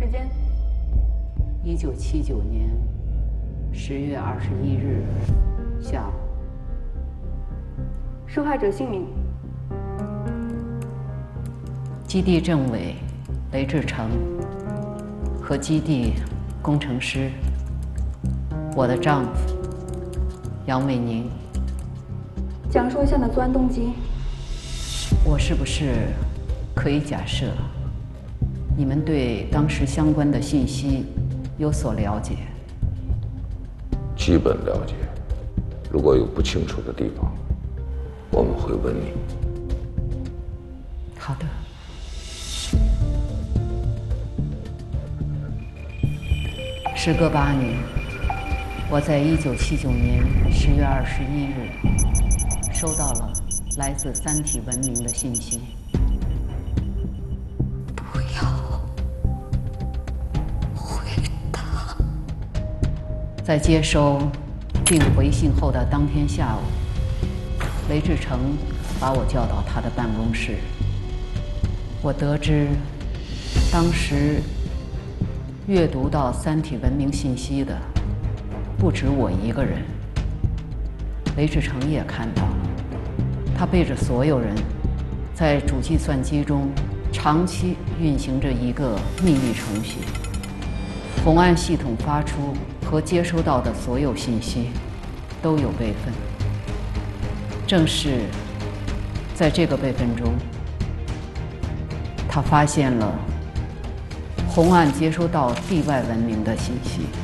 时间 ：1979年10月21日下午。 受害者姓名： 基地政委雷志成和基地工程师，我的丈夫杨伟宁。 讲述一下你的作案动机。 我是不是可以假设你们对当时相关的信息有所了解？ 基本了解，如果有不清楚的地方，我们会问你。 好的。时隔8年，我在1979年10月21日收到了来自三体文明的信息。 不要回答。 在接收并回信后的当天下午，雷志成把我叫到他的办公室。我得知，当时阅读到三体文明信息的不止我一个人，雷志成也看到了。他背着所有人，在主计算机中长期运行着一个秘密程序。红岸系统发出和接收到的所有信息都有备份。正是在这个备份中，他发现了红岸接收到地外文明的信息。